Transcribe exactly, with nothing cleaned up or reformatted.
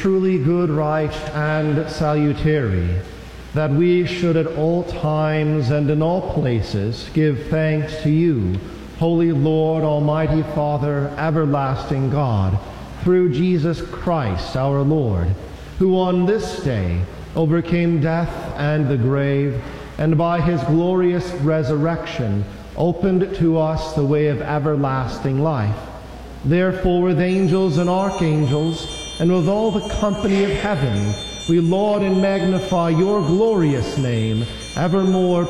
truly good, right, and salutary, that we should at all times and in all places give thanks to you, Holy Lord, Almighty Father, everlasting God, through Jesus Christ our Lord, who on this day overcame death and the grave, and by his glorious resurrection opened to us the way of everlasting life. Therefore, with angels and archangels, and with all the company of heaven, we laud and magnify your glorious name, evermore